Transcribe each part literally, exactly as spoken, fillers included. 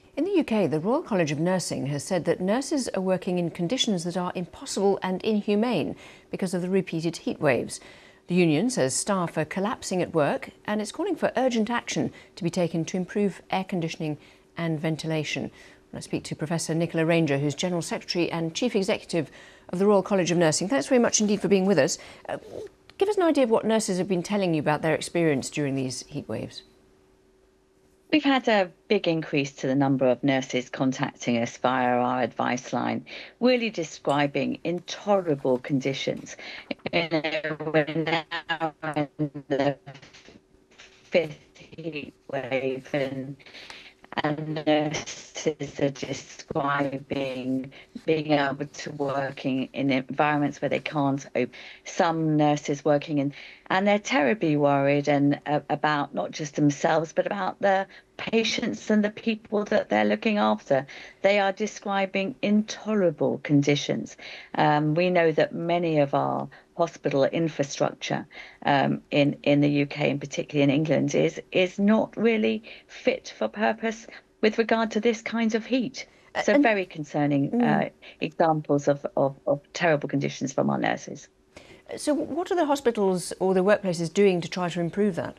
In the U K, the Royal College of Nursing has said that nurses are working in conditions that are impossible and inhumane because of the repeated heat waves. The union says staff are collapsing at work and it's calling for urgent action to be taken to improve air conditioning and ventilation. I speak to Professor Nicola Ranger, who's General Secretary and Chief Executive of the Royal College of Nursing. Thanks very much indeed for being with us. Uh, give us an idea of what nurses have been telling you about their experience during these heat waves. We've had a big increase to the number of nurses contacting us via our advice line, really describing intolerable conditions. You know, we're now in the fifth heat wave, and, and nurses are describing being able to work in, in environments where they can't open. Some nurses working in, and they're terribly worried and uh, about not just themselves, but about the patients and the people that they're looking after. They are describing intolerable conditions. Um, we know that many of our hospital infrastructure um, in, in the U K, and particularly in England, is, is not really fit for purpose with regard to this kind of heat. So and, very concerning mm. uh, examples of, of, of terrible conditions from our nurses. So what are the hospitals or the workplaces doing to try to improve that?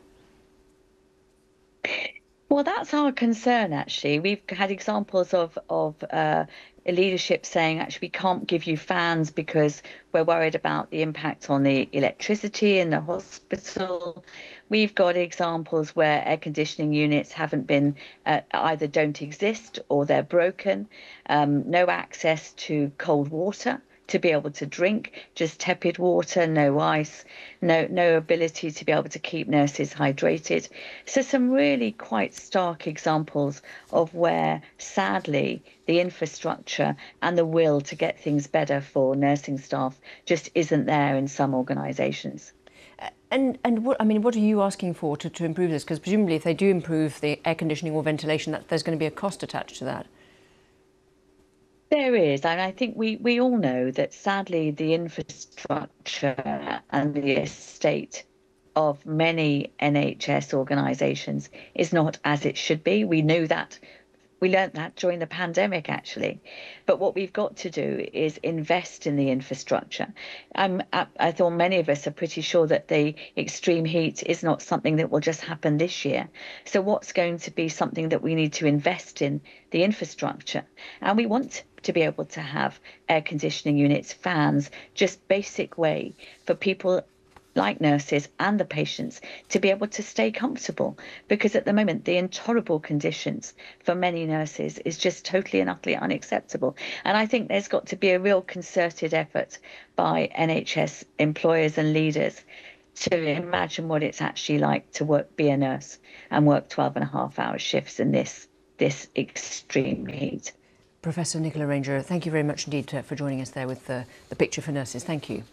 Well, that's our concern, actually. We've had examples of, of uh, leadership saying, actually, we can't give you fans because we're worried about the impact on the electricity in the hospital. We've got examples where air conditioning units haven't been, uh, either don't exist or they're broken, um, no access to cold water to be able to drink, just tepid water, no ice, no no ability to be able to keep nurses hydrated. So some really quite stark examples of where, sadly, the infrastructure and the will to get things better for nursing staff just isn't there in some organisations. And and what I mean, what are you asking for to, to improve this? Because presumably, if they do improve the air conditioning or ventilation, that there's going to be a cost attached to that. There is, and I think we, we all know that sadly the infrastructure and the estate of many N H S organisations is not as it should be. We knew that. We learnt that during the pandemic, actually. But what we've got to do is invest in the infrastructure. Um, I, I thought many of us are pretty sure that the extreme heat is not something that will just happen this year. So what's going to be something that we need to invest in? The infrastructure. And we want to be able to have air conditioning units, fans, just basic way for people like nurses and the patients to be able to stay comfortable, because at the moment the intolerable conditions for many nurses is just totally and utterly unacceptable. And I think there's got to be a real concerted effort by N H S employers and leaders to imagine what it's actually like to work, be a nurse and work twelve and a half hour shifts in this this extreme heat. Professor Nicola Ranger, thank you very much indeed for joining us there with the, the picture for nurses. Thank you.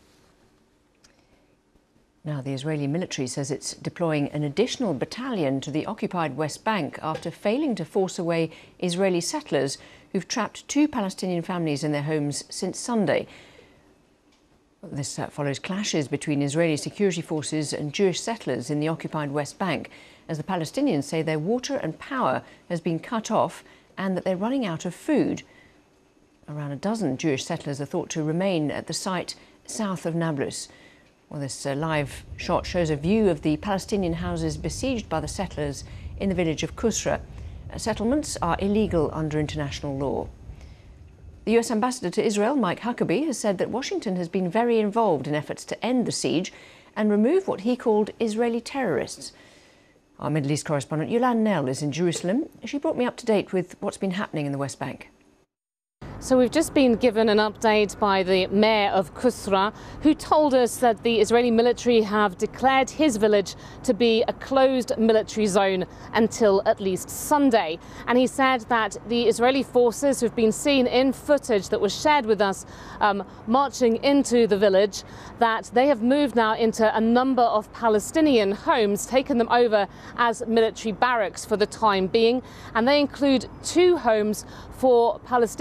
Now, the Israeli military says it's deploying an additional battalion to the occupied West Bank after failing to force away Israeli settlers who've trapped two Palestinian families in their homes since Sunday. This uh, follows clashes between Israeli security forces and Jewish settlers in the occupied West Bank, as the Palestinians say their water and power has been cut off and that they're running out of food. Around a dozen Jewish settlers are thought to remain at the site south of Nablus. Well, this uh, live shot shows a view of the Palestinian houses besieged by the settlers in the village of Kusra. Uh, settlements are illegal under international law. The U S Ambassador to Israel, Mike Huckabee, has said that Washington has been very involved in efforts to end the siege and remove what he called Israeli terrorists. Our Middle East correspondent Yulan Nell is in Jerusalem. She brought me up to date with what's been happening in the West Bank. So we've just been given an update by the mayor of Kusra, who told us that the Israeli military have declared his village to be a closed military zone until at least Sunday. And he said that the Israeli forces who've been seen in footage that was shared with us um, marching into the village, that they have moved now into a number of Palestinian homes, taken them over as military barracks for the time being. And they include two homes for Palestinian families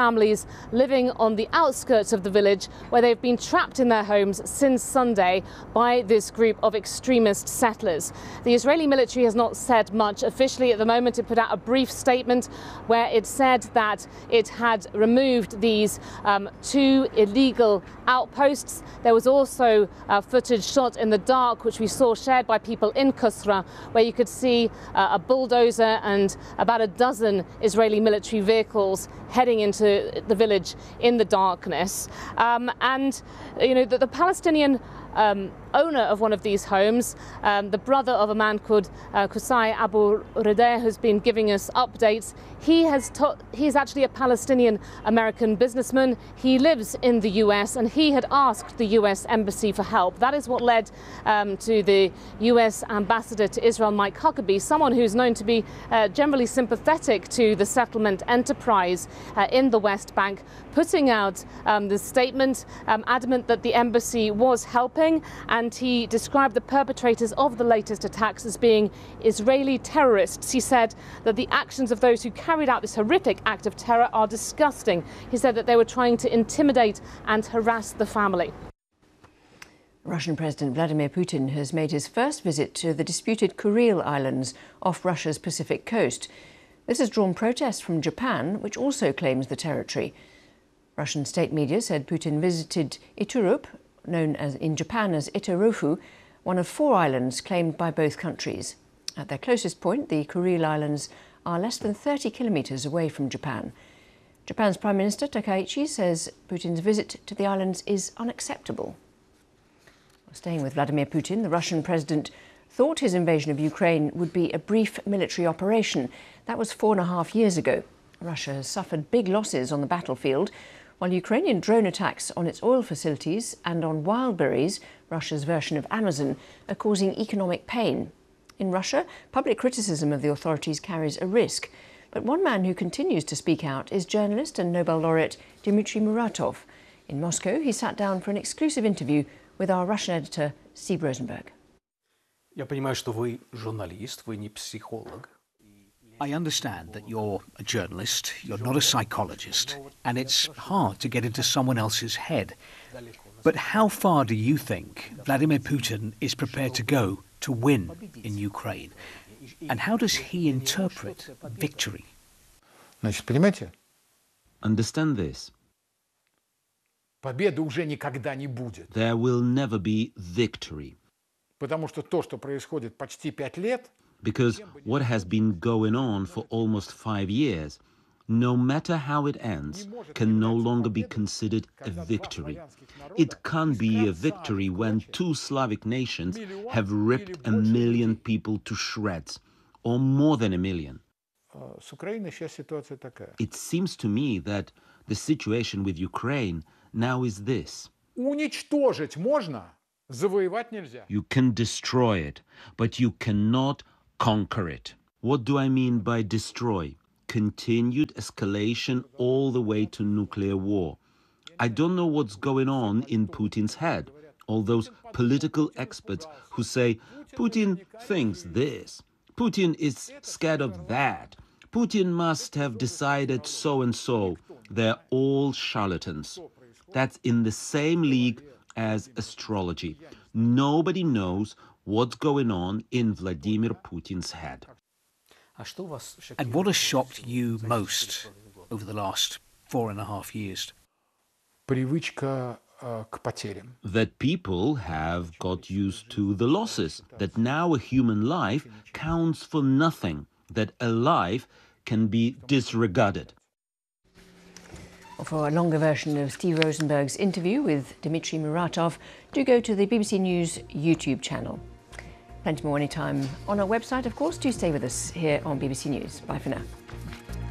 families living on the outskirts of the village where they've been trapped in their homes since Sunday by this group of extremist settlers. The Israeli military has not said much officially at the moment. It put out a brief statement where it said that it had removed these um, two illegal outposts. There was also uh, footage shot in the dark, which we saw shared by people in Kusra, where you could see uh, a bulldozer and about a dozen Israeli military vehicles heading into the village in the darkness. Um, and, you know, the, the Palestinian um, owner of one of these homes, um, the brother of a man called uh, Qusay Abu Rideh, who's been giving us updates. He has he's actually a Palestinian American businessman. He lives in the U S and he had asked the U S Embassy for help. That is what led um, to the U S Ambassador to Israel, Mike Huckabee, someone who's known to be uh, generally sympathetic to the settlement enterprise uh, in the West Bank, putting out um, this statement, um, adamant that the embassy was helping. And he described the perpetrators of the latest attacks as being Israeli terrorists. He said that the actions of those who carried out this horrific act of terror are disgusting. He said that they were trying to intimidate and harass the family. Russian President Vladimir Putin has made his first visit to the disputed Kuril Islands off Russia's Pacific coast. This has drawn protests from Japan, which also claims the territory. Russian state media said Putin visited Iturup, known as in Japan as Itaruhu, one of four islands claimed by both countries. At their closest point, the Kuril Islands are less than thirty kilometres away from Japan. Japan's Prime Minister Takaichi says Putin's visit to the islands is unacceptable. Staying with Vladimir Putin, the Russian president thought his invasion of Ukraine would be a brief military operation. That was four and a half years ago. Russia has suffered big losses on the battlefield, while Ukrainian drone attacks on its oil facilities and on Wildberries, Russia's version of Amazon, are causing economic pain. In Russia, public criticism of the authorities carries a risk. But one man who continues to speak out is journalist and Nobel laureate Dmitry Muratov. In Moscow, he sat down for an exclusive interview with our Russian editor, Steve Rosenberg. Я понимаю, что вы журналист, вы не психолог. I understand that you're a journalist, you're not a psychologist, and it's hard to get into someone else's head. But how far do you think Vladimir Putin is prepared to go to win in Ukraine? And how does he interpret victory? Значит, понимаете? Understand this. Победы уже никогда не будет. There will never be victory. Потому что то, что происходит почти пять лет, Because what has been going on for almost five years, no matter how it ends, can no longer be considered a victory. It can't be a victory when two Slavic nations have ripped a million people to shreds, or more than a million. с Украиной сейчас ситуация такая. It seems to me that the situation with Ukraine now is this. Уничтожить можно, завоевать нельзя. You can destroy it, but you cannot conquer it. What do I mean by destroy? Continued escalation all the way to nuclear war. I don't know what's going on in Putin's head. All those political experts who say Putin thinks this, Putin is scared of that, Putin must have decided so and so. They're all charlatans. That's in the same league as astrology. Nobody knows what's going on in Vladimir Putin's head. And what has shocked you most over the last four and a half years? Привычка к потерям. That people have got used to the losses, that now a human life counts for nothing, that a life can be disregarded. For a longer version of Steve Rosenberg's interview with Dmitry Muratov, do go to the B B C News YouTube channel. Plenty more anytime on our website, of course. Do stay with us here on B B C News. Bye for now.